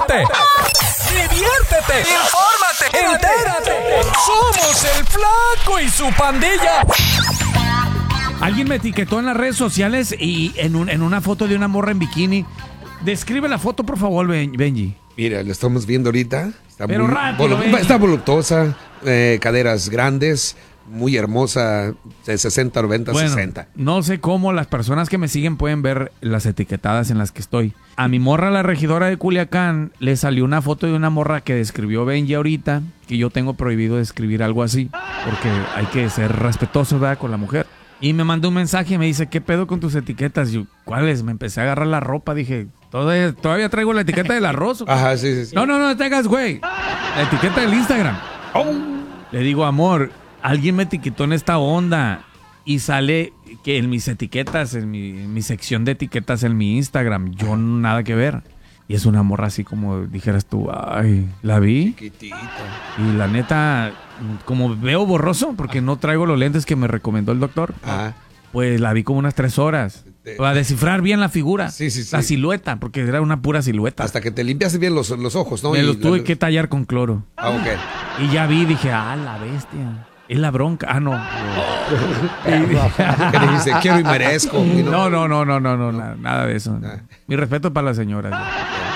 ¡Infórmate! ¡Diviértete! ¡Infórmate! ¡Entérate! ¡Somos el Flaco y su pandilla! Alguien me etiquetó en las redes sociales y en una foto de una morra en bikini. Describe la foto, por favor, Benji. Mira, lo estamos viendo ahorita. Está Pero muy rápido, Benji. está voluptuosa, caderas grandes, muy hermosa, de 60, 90, Bueno, 60. no sé cómo las personas que me siguen pueden ver las etiquetadas en las que estoy. A mi morra, la regidora de Culiacán, le salió una foto de una morra que describió Benji ahorita, que yo tengo prohibido describir algo así, porque hay que ser respetuoso, ¿verdad?, con la mujer. Y me mandó un mensaje y me dice, ¿qué pedo con tus etiquetas? Y yo, ¿cuáles? Me empecé a agarrar la ropa, dije, todavía traigo la etiqueta del arroz. Ajá, sí. No te hagas, güey. La etiqueta del Instagram. Le digo, amor, alguien me etiquetó en esta onda y sale que en mis etiquetas, en mi sección de etiquetas en mi Instagram, yo nada que ver. Y es una morra así como dijeras tú, ay, ¿la vi? Chiquitita. Y la neta, como veo borroso, porque no traigo los lentes que me recomendó el doctor, pues la vi como unas 3 horas. Para descifrar bien la figura, Sí. la silueta, porque era una pura silueta. Hasta que te limpias bien los ojos, ¿no? Me los tuve que tallar con cloro. Ok. Y ya vi, dije, la bestia. Es la bronca. No. Que dijiste, quiero y merezco. Y No, nada de eso. Mi respeto para la señora.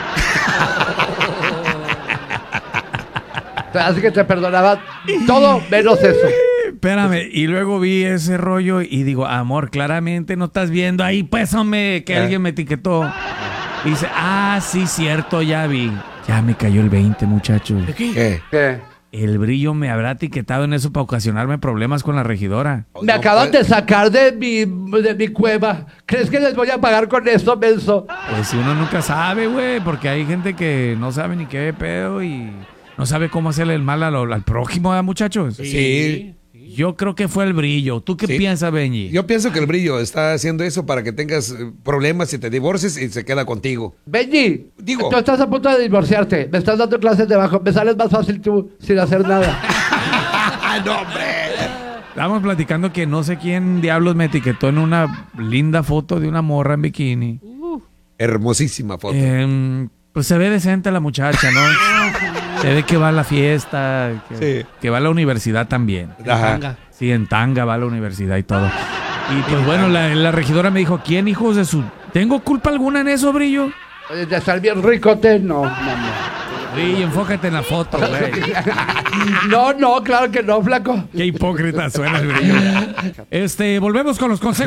Así que te perdonaba todo menos eso. Espérame, y luego vi ese rollo y digo, amor, claramente no estás viendo ahí, pues, hombre, que alguien me etiquetó. Y dice, sí, cierto, ya vi. Ya me cayó el 20, muchachos. ¿Qué? El brillo me habrá etiquetado en eso para ocasionarme problemas con la regidora. Me acaban de sacar de mi cueva. ¿Crees que les voy a pagar con eso, menso? Pues uno nunca sabe, güey, porque hay gente que no sabe ni qué pedo y no sabe cómo hacerle el mal al prójimo, ¿verdad, muchachos? Sí. Yo creo que fue el brillo. ¿Tú qué piensas, Benji? Yo pienso que el brillo está haciendo eso para que tengas problemas y te divorcies y se queda contigo. Benji, Digo. tú estás a punto de divorciarte. Me estás dando clases de bajo. Me sales más fácil tú sin hacer nada. ¡No, hombre! Estábamos platicando que no sé quién diablos me etiquetó en una linda foto de una morra en bikini. Hermosísima foto. Pues se ve decente la muchacha, ¿no? Se ve que va a la fiesta, que va a la universidad también. Ajá. Sí, en tanga va a la universidad y todo. Y pues bueno, la regidora me dijo, ¿quién, hijos de su...? ¿Tengo culpa alguna en eso, Brillo? Oye, de estar bien ricote, no. Brillo, enfócate en la foto, güey. No, claro que no, flaco. Qué hipócrita suena el Brillo. Volvemos con los consejos.